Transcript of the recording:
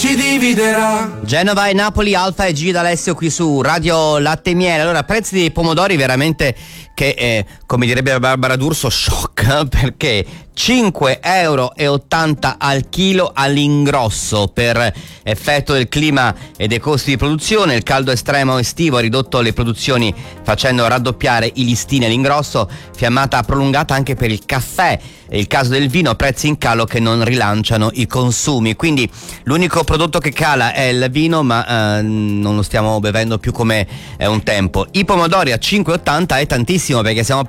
ci dividerà. Genova e Napoli, Alfa e G d'Alessio qui su Radio Latte e Miele. Allora, prezzi dei pomodori veramente che, come direbbe Barbara D'Urso, shock, perché 5,80 € al chilo all'ingrosso per effetto del clima e dei costi di produzione. Il caldo estremo estivo ha ridotto le produzioni facendo raddoppiare i listini all'ingrosso, fiammata prolungata anche per il caffè. Il caso del vino, prezzi in calo che non rilanciano i consumi, quindi l'unico prodotto che cala è il vino, ma non lo stiamo bevendo più come un tempo. I pomodori a 5,80 è tantissimo, perché siamo